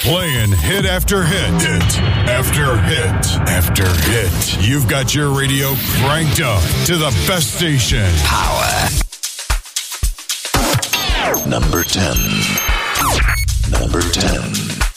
Playing hit after hit. Hit after hit after hit. You've got your radio cranked up to the best station. Power. Number 10. Number 10.